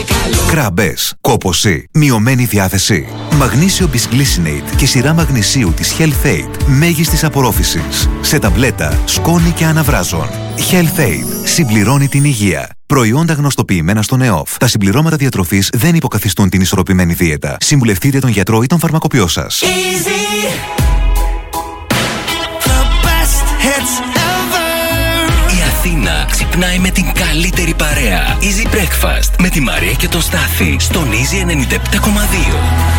Κράμπες, κόπωση, μειωμένη διάθεση. Μαγνήσιο Bisglycinate και σειρά μαγνησίου της Health Aid μέγιστης απορρόφησης. Σε ταμπλέτα, σκόνη και αναβράζων. Health Aid συμπληρώνει την υγεία. Προϊόντα γνωστοποιημένα στον ΕΟΦ. Τα συμπληρώματα διατροφής δεν υποκαθιστούν την ισορροπημένη δίαιτα. Συμβουλευτείτε τον γιατρό ή τον φαρμακοποιό σας. Η Αθήνα ξυπνάει με την καλύτερη παρέα. Easy Breakfast με τη Μαρία και τον Στάθη στον Easy 97,2.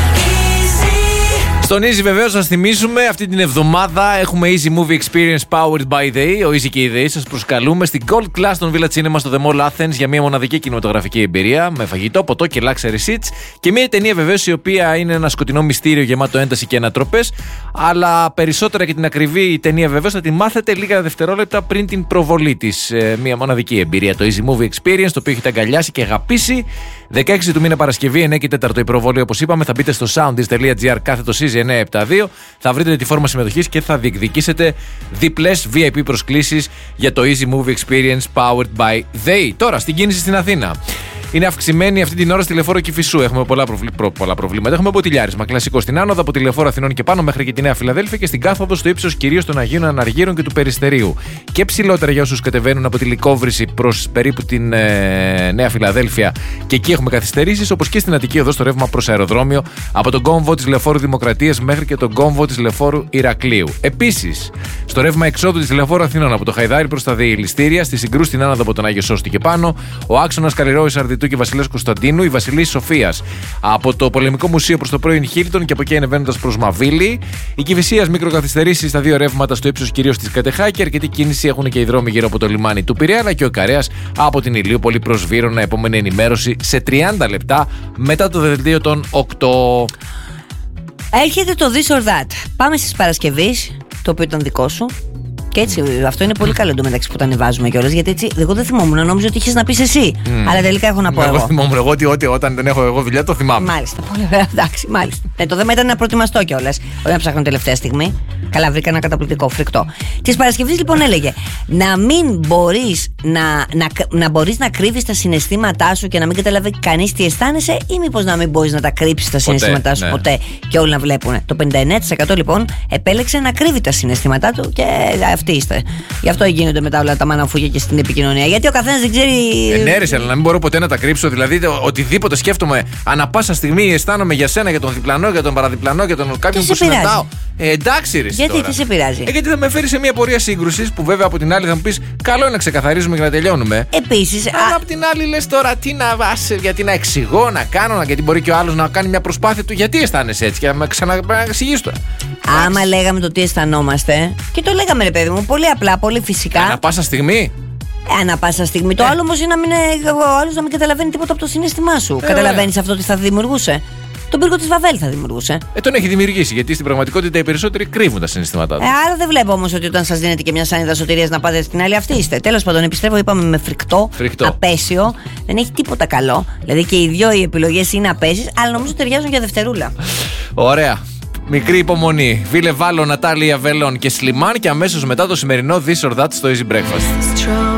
Στον Easy βεβαίως σας θυμίσουμε αυτή την εβδομάδα έχουμε Easy Movie Experience Powered by The E. Ο Easy και η The E σας προσκαλούμε στην Gold Class των Villa Cinema στο The Mall Athens για μια μοναδική κινηματογραφική εμπειρία με φαγητό, ποτό και luxury seats και μια ταινία βεβαίως η οποία είναι ένα σκοτεινό μυστήριο γεμάτο ένταση και ανατροπές, αλλά περισσότερα και την ακριβή ταινία βεβαίως θα τη μάθετε λίγα δευτερόλεπτα πριν την προβολή της. Μια μοναδική εμπειρία, το Easy Movie Experience, το οποίο έχετε αγκαλιάσει και αγαπήσει. 16 του μήνα Παρασκευή, 9 και 4 η προβολή, όπως είπαμε. Θα μπείτε στο soundis.gr κάθετο Easy 972. Θα βρείτε τη φόρμα συμμετοχής και θα διεκδικήσετε διπλές VIP προσκλήσεις για το Easy Movie Experience Powered by The E. Τώρα, στην κίνηση στην Αθήνα. Είναι αυξημένη αυτή την ώρα στη λεωφόρο Κηφισού. Έχουμε πολλά προβλήματα. Έχουμε μποτιλιάρισμα κλασικό στην άνοδο από τη λεωφόρο Αθηνών και πάνω μέχρι και τη Νέα Φιλαδέλφια και στην κάθοδο στο ύψος κυρίως των Αγίων Αναργύρων και του Περιστερίου. Και ψηλότερα για όσους κατεβαίνουν από τη Λυκόβρηση προς περίπου την Νέα Φιλαδέλφια και εκεί έχουμε καθυστερήσεις, όπως και στην Αττική Οδό στο ρεύμα προς αεροδρόμιο από τον κόμβο της λεωφόρου Δημοκρατίας μέχρι και τον κόμβο της λεωφόρου Ηρακλείου. Επίσης, στο ρεύμα εξόδου της λεωφόρου Αθηνών από το Χαϊδάρι προς τα Διελιστήρια, στη Συγκρού στην άνοδο από τον Άγιο Σώστη και πάνω, ο άξονας Καλλιρόης Αρδιτού και Βασιλέως Κωνσταντίνου, η Βασιλής Σοφίας από το Πολεμικό Μουσείο προς το πρώην Χίλτον και από εκεί ανεβαίνοντας προς Μαβίλη. Η Κηφισίας μικροκαθυστερήσεις στα δύο ρεύματα στο ύψος κυρίως της Κατεχά και αρκετή κίνηση έχουν και οι δρόμοι γύρω από το λιμάνι του Πειραιά, αλλά και ο Καρέας από την Ηλιούπολη προς Βύρωνα. Επόμενη ενημέρωση σε 30 λεπτά μετά το δελτίο των 8. Έρχεται το This or That. Πάμε στις Παρασκευής, το οποίο ήταν δικό σου. Και έτσι, αυτό είναι πολύ καλό εντωμεταξύ που τα ανεβάζουμε κιόλας. Γιατί έτσι, εγώ δεν θυμόμουν, νόμιζα ότι είχες να πεις εσύ. Αλλά τελικά έχω να πω εγώ. Εγώ θυμόμουν ότι όταν δεν έχω εγώ δουλειά το θυμάμαι. Μάλιστα, πολύ ωραία, εντάξει, μάλιστα. Το θέμα ήταν να προετοιμαστώ κιόλας. Όταν ψάχνω τελευταία στιγμή. Καλά, βρήκα ένα καταπληκτικό φρικτό. Της Παρασκευής λοιπόν έλεγε να μην μπορείς να μπορείς να κρύβεις τα συναισθήματά σου και να μην καταλαβαίνει κανείς τι αισθάνεσαι, ή μήπως να μην μπορείς να τα κρύψεις τα συναισθήματά σου ποτέ και όλοι να βλέπουν. Το 59% λοιπόν επέλεξε να κρύβει τα συναισθήματά του και αυτοί είστε. Γι' αυτό γίνονται μετά όλα τα μαναφούγια και στην επικοινωνία. Γιατί ο καθένας δεν ξέρει. Ενέρεσε, αλλά να μην μπορώ ποτέ να τα κρύψω. Δηλαδή, οτιδήποτε σκέφτομαι, ανά πάσα στιγμή αισθάνομαι για σένα, για τον διπλανό, για τον παραδιπλανό, για τον κάποιον που συναντάω. Εντάξει, ρε. Γιατί, τι σε πειράζει? Γιατί θα με φέρει σε μια πορεία σύγκρουσης που βέβαια από την άλλη θα μου πεις καλό είναι να ξεκαθαρίζουμε και να τελειώνουμε. Επίσης. Αλλά από την άλλη λες τώρα τι να βάσει, γιατί να εξηγώ, να κάνω, γιατί μπορεί και ο άλλος να κάνει μια προσπάθεια του. Γιατί αισθάνεσαι έτσι και να με ξαναεξηγείς τώρα. Άμα λέγαμε το τι αισθανόμαστε, και το λέγαμε ρε παιδί μου, πολύ απλά, πολύ φυσικά. Ανά πάσα στιγμή. Ανά πάσα στιγμή. Το άλλο όμως είναι ο άλλος να μην καταλαβαίνει τίποτα από το συναίσθημά σου. Καταλαβαίνεις αυτό τι θα δημιουργούσε? Τον πύργο της Βαβέλ θα δημιουργούσε. Τον έχει δημιουργήσει, γιατί στην πραγματικότητα οι περισσότεροι κρύβουν τα συναισθήματά τους. Άρα δεν βλέπω όμως ότι όταν σας δίνετε και μια σανίδα σωτηρίας να πάτε στην άλλη, αυτή είστε. Τέλος πάντων, επιστρέφω, είπαμε με φρικτό, απέσιο. Δεν έχει τίποτα καλό. Δηλαδή και οι δύο οι επιλογές είναι απέσιες, αλλά νομίζω ταιριάζουν για δευτερούλα. Ωραία. Μικρή υπομονή. Βίλε Βάλο, Νατάλια Βελών και Σλιμάν και αμέσως μετά το σημερινό This or That στο Easy Breakfast.